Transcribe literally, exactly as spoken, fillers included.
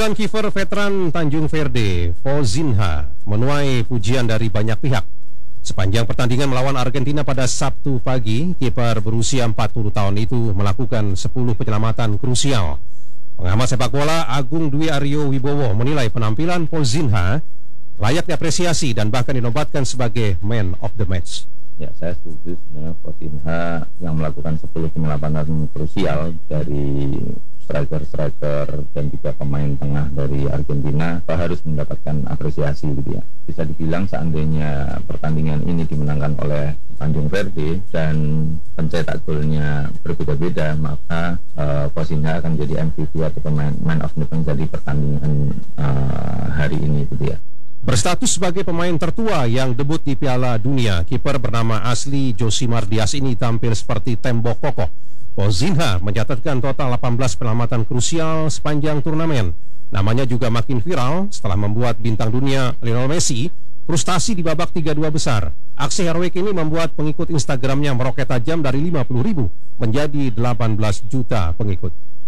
Penampilan kiper veteran Tanjung Verde, Fauzinha, menuai pujian dari banyak pihak. Sepanjang pertandingan melawan Argentina pada Sabtu pagi, kiper berusia empat puluh tahun itu melakukan sepuluh penyelamatan krusial. Pengamat sepak bola Agung Dwi Aryo Wibowo menilai penampilan Fauzinha layak diapresiasi dan bahkan dinobatkan sebagai man of the match. Ya, saya setuju sebenarnya Fauzinha yang melakukan sepuluh penyelamatan krusial dari striker-striker dan juga pemain tengah dari Argentina harus mendapatkan apresiasi gitu ya. Bisa dibilang seandainya pertandingan ini dimenangkan oleh Tanjung Verde dan pencetak golnya berbeda-beda, maka uh, Fauzinha akan jadi M V P atau pemain man of the match dari pertandingan uh, hari ini gitu ya. Berstatus sebagai pemain tertua yang debut di Piala Dunia, kiper bernama asli Josimar Dias ini tampil seperti tembok kokoh. Fauzinha mencatatkan total delapan belas penyelamatan krusial sepanjang turnamen. Namanya juga makin viral setelah membuat bintang dunia Lionel Messi frustasi di babak tiga dua besar. Aksi heroik ini membuat pengikut Instagramnya meroket tajam dari lima puluh ribu menjadi delapan belas juta pengikut.